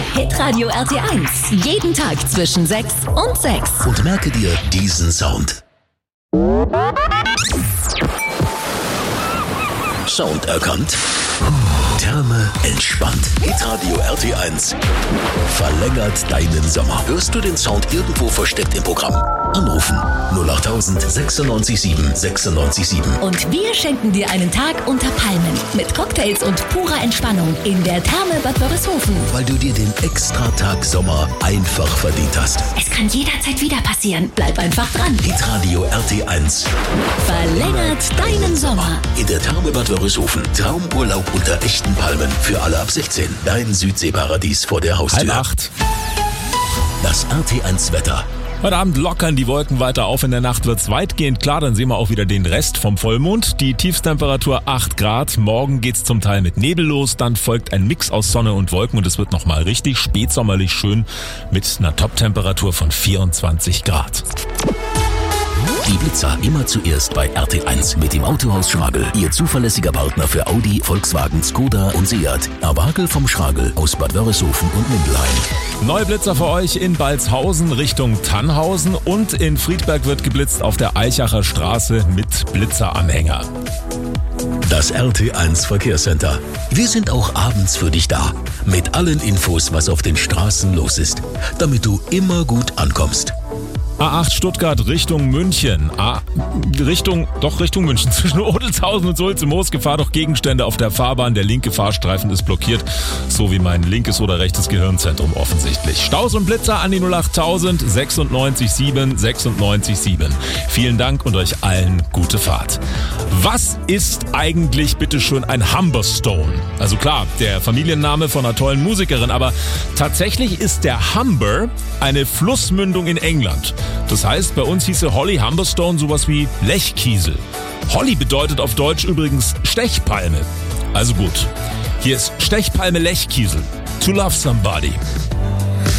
Hitradio RT1. Jeden Tag zwischen 6 und 6. Und merke dir diesen Sound. Sound erkannt. Therme entspannt. Hitradio RT1 verlängert deinen Sommer. Hörst du den Sound irgendwo versteckt im Programm? Anrufen 08000 96 7 96 7. Und wir schenken dir einen Tag unter Palmen mit Cocktails und purer Entspannung in der Therme Bad Wörishofen. Weil du dir den Extratag Sommer einfach verdient hast. Es kann jederzeit wieder passieren. Bleib einfach dran. Hitradio RT1 Verlängert deinen Sommer. in der Therme Bad Wörishofen. Traumurlaub unter echten Palmen für alle ab 16. Dein Südseeparadies vor der Haustür. 7:30. Das RT1 Wetter. Heute Abend lockern die Wolken weiter auf. In der Nacht wird's weitgehend klar. Dann sehen wir auch wieder den Rest vom Vollmond. Die Tiefstemperatur 8 Grad. Morgen geht's zum Teil mit Nebel los. Dann folgt ein Mix aus Sonne und Wolken. Und es wird nochmal richtig spätsommerlich schön mit einer Toptemperatur von 24 Grad. Die Blitzer immer zuerst bei RT1 mit dem Autohaus Schragel. Ihr zuverlässiger Partner für Audi, Volkswagen, Skoda und Seat. Abagel vom Schragel aus Bad Wörishofen und Mindelheim. Neue Blitzer für euch in Balzhausen Richtung Tannhausen. Und in Friedberg wird geblitzt auf der Eichacher Straße mit Blitzeranhänger. Das RT1 Verkehrscenter. Wir sind auch abends für dich da. Mit allen Infos, was auf den Straßen los ist. Damit du immer gut ankommst. A8 Stuttgart Richtung München. Richtung München. Zwischen Odelshausen und Sulze-Moos Gefahr durch Gegenstände auf der Fahrbahn. Der linke Fahrstreifen ist blockiert, so wie mein linkes oder rechtes Gehirnzentrum offensichtlich. Staus und Blitzer an die 08000 96 7 96 7. Vielen Dank und euch allen gute Fahrt. Was ist eigentlich bitteschön ein Humberstone? Also klar, der Familienname von einer tollen Musikerin, aber tatsächlich ist der Humber eine Flussmündung in England. Das heißt, bei uns hieße Holly Humberstone sowas wie Lechkiesel. Holly bedeutet auf Deutsch übrigens Stechpalme. Also gut, hier ist Stechpalme Lechkiesel. To love somebody.